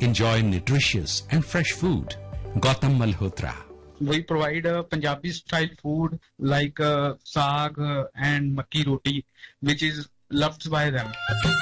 enjoy nutritious and fresh food. Gautam Malhotra. We provide Punjabi style food like saag and makki roti, which is loved by them.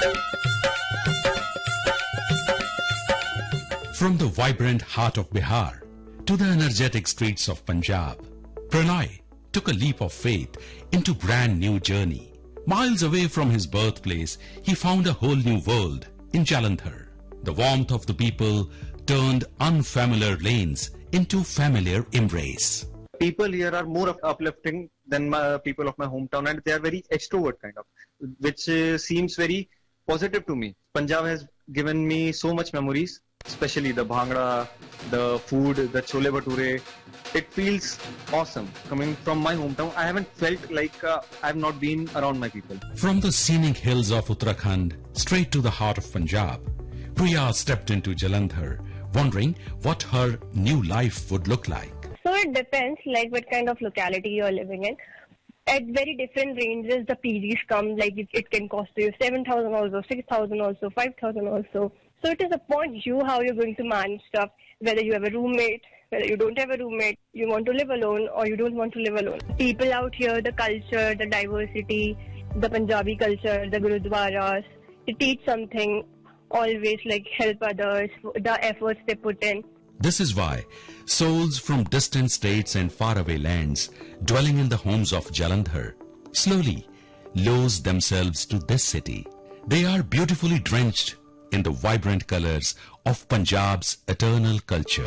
From the vibrant heart of Bihar to the energetic streets of Punjab, Pranay took a leap of faith into brand new journey. Miles away from his birthplace, he found a whole new world in Jalandhar. The warmth of the people turned unfamiliar lanes into familiar embrace. People here are more uplifting than people of my hometown, and they are very extrovert kind of, which seems very positive to me. Punjab has given me so much memories, especially the bhangra, the food, the chole bhature. It feels awesome. Coming from my hometown, I haven't felt like I have not been around my people. From the scenic hills of Uttarakhand straight to the heart of Punjab, Priya stepped into Jalandhar, wondering what her new life would look like. So it depends like what kind of locality you are living in. At very different ranges, the PGs come, like it can cost you 7,000 also, 6,000 also, 5,000 also. So it is upon you how you're going to manage stuff, whether you have a roommate, whether you don't have a roommate, you want to live alone or you don't want to live alone. People out here, the culture, the diversity, the Punjabi culture, the Gurudwaras, they teach something, always like help others, the efforts they put in. This is why souls from distant states and faraway lands dwelling in the homes of Jalandhar slowly lose themselves to this city. They are beautifully drenched in the vibrant colors of Punjab's eternal culture.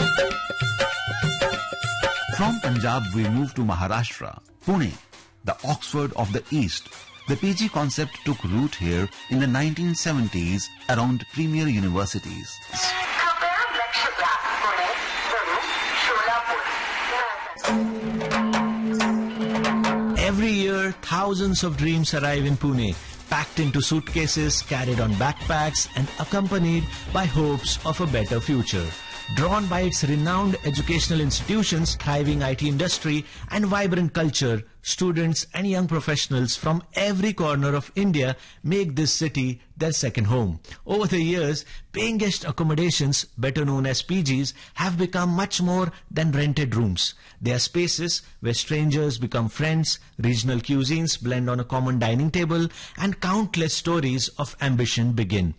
From Punjab we move to Maharashtra, Pune, the Oxford of the East. The PG concept took root here in the 1970s around premier universities. Every year, thousands of dreams arrive in Pune, packed into suitcases, carried on backpacks, and accompanied by hopes of a better future. Drawn by its renowned educational institutions, thriving IT industry, and vibrant culture, students and young professionals from every corner of India make this city their second home. Over the years, paying guest accommodations, better known as PGs, have become much more than rented rooms. They are spaces where strangers become friends, regional cuisines blend on a common dining table, and countless stories of ambition begin.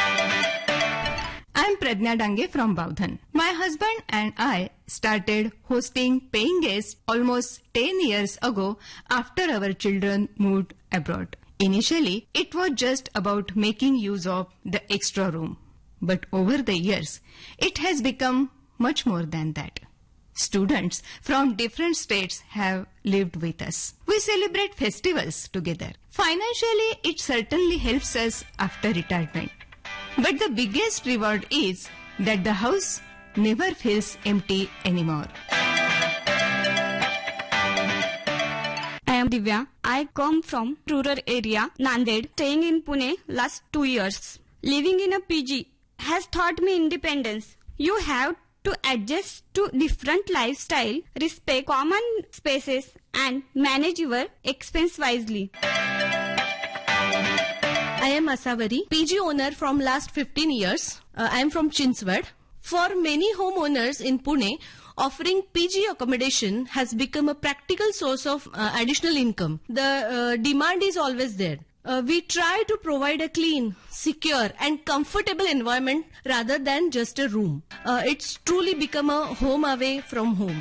I'm Pradnya Dange from Baudhan. My husband and I started hosting paying guests almost 10 years ago after our children moved abroad. Initially, it was just about making use of the extra room. But over the years, it has become much more than that. Students from different states have lived with us. We celebrate festivals together. Financially, it certainly helps us after retirement. But the biggest reward is that the house never feels empty anymore. I am Divya. I come from rural area, Nanded, staying in Pune last 2 years. Living in a PG has taught me independence. You have to adjust to different lifestyle, respect common spaces and manage your expense wisely. I am Asavari, PG owner from last 15 years. I am from Chinswad. For many homeowners in Pune, offering PG accommodation has become a practical source of additional income. The demand is always there. We try to provide a clean, secure and comfortable environment rather than just a room. It's truly become a home away from home.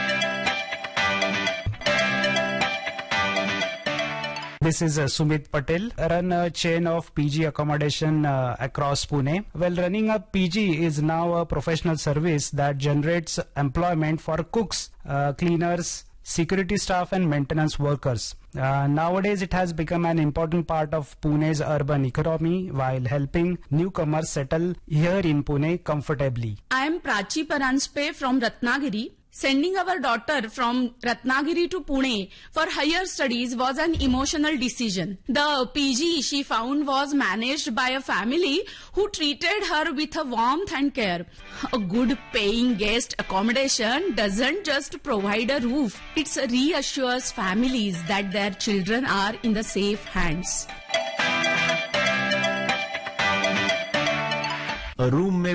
This is Sumit Patel. I run a chain of PG accommodation across Pune. Well, running a PG is now a professional service that generates employment for cooks, cleaners, security staff and maintenance workers. Nowadays, it has become an important part of Pune's urban economy while helping newcomers settle here in Pune comfortably. I am Prachi Paranspe from Ratnagiri. Sending our daughter from Ratnagiri to Pune for higher studies was an emotional decision. The PG she found was managed by a family who treated her with a warmth and care. A good paying guest accommodation doesn't just provide a roof. It reassures families that their children are in the safe hands. A room may